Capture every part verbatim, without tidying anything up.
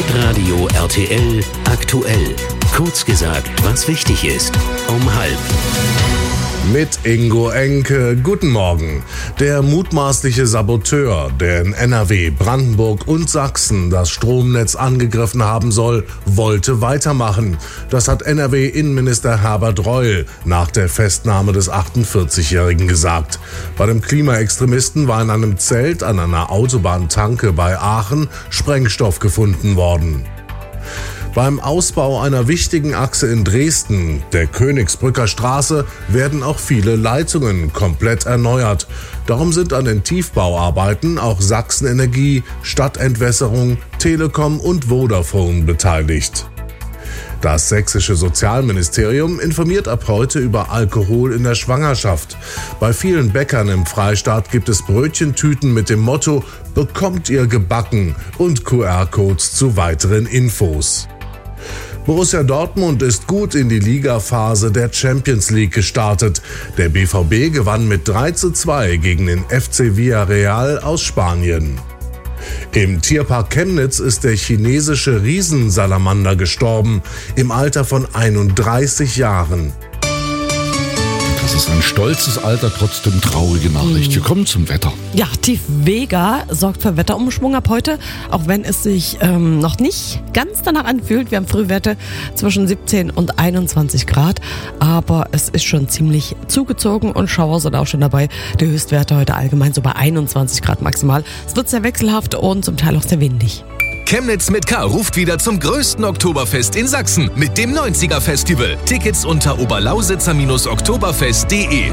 Hitradio R T L aktuell. Kurz gesagt, was wichtig ist. Um halb. Mit Ingo Enke. Guten Morgen. Der mutmaßliche Saboteur, der in N R W, Brandenburg und Sachsen das Stromnetz angegriffen haben soll, wollte weitermachen. Das hat N R W-Innenminister Herbert Reul nach der Festnahme des achtundvierzigjährigen gesagt. Bei dem Klimaextremisten war in einem Zelt an einer Autobahntanke bei Aachen Sprengstoff gefunden worden. Beim Ausbau einer wichtigen Achse in Dresden, der Königsbrücker Straße, werden auch viele Leitungen komplett erneuert. Darum sind an den Tiefbauarbeiten auch Sachsen-Energie, Stadtentwässerung, Telekom und Vodafone beteiligt. Das sächsische Sozialministerium informiert ab heute über Alkohol in der Schwangerschaft. Bei vielen Bäckern im Freistaat gibt es Brötchentüten mit dem Motto „Bekommt ihr gebacken" und Q R-Codes zu weiteren Infos. Borussia Dortmund ist gut in die Ligaphase der Champions League gestartet. Der B V B gewann mit drei zu zwei gegen den F C Villarreal aus Spanien. Im Tierpark Chemnitz ist der chinesische Riesensalamander gestorben, im Alter von einunddreißig Jahren. Das ist ein stolzes Alter, trotzdem traurige Nachricht. Wir kommen zum Wetter. Ja, Tief Vega sorgt für Wetterumschwung ab heute, auch wenn es sich ähm, noch nicht ganz danach anfühlt. Wir haben Frühwerte zwischen siebzehn und einundzwanzig Grad, aber es ist schon ziemlich zugezogen und Schauer sind auch schon dabei. Die Höchstwerte heute allgemein so bei einundzwanzig Grad maximal. Es wird sehr wechselhaft und zum Teil auch sehr windig. Chemnitz mit K ruft wieder zum größten Oktoberfest in Sachsen mit dem neunziger Festival. Tickets unter oberlausitzer oktoberfest punkt de.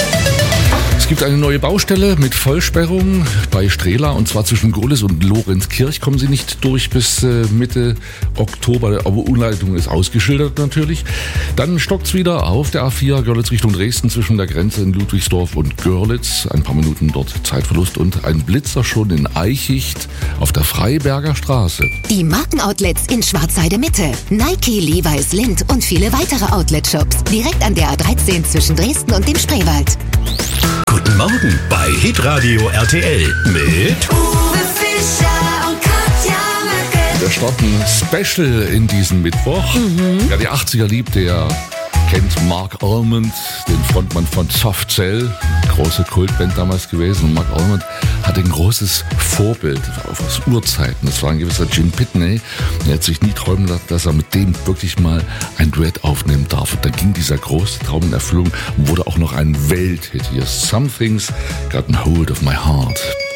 Es gibt eine neue Baustelle mit Vollsperrung bei Strehla, und zwar zwischen Gohlis und Lorenzkirch. Kommen Sie nicht durch bis äh, Mitte Oktober, aber Umleitung ist ausgeschildert natürlich. Dann stockt's wieder auf der A vier Görlitz Richtung Dresden zwischen der Grenze in Ludwigsdorf und Görlitz. Ein paar Minuten dort Zeitverlust und ein Blitzer schon in Eichicht auf der Freiberger Straße. Die Markenoutlets in Schwarzheide Mitte, Nike, Levi's, Lindt und viele weitere Outlet-Shops direkt an der A dreizehn zwischen Dresden und dem Spreewald. Guten Morgen bei Hitradio R T L mit Uwe Fischer und Katja Möcke. Wir starten Special in diesem Mittwoch. Mhm. Wer die achtziger liebt, der kennt Mark Almond, den Frontmann von Soft Cell, große Kultband damals gewesen. Und Mark Almond hatte ein großes Vorbild aus Urzeiten. Das war ein gewisser Gene Pitney. Er hat sich nie träumen lassen, dass er mit dem wirklich mal ein Duett aufnehmen darf. Und dann ging dieser große Traum in Erfüllung und wurde auch noch ein Welthit hier. Something's got a hold of my heart.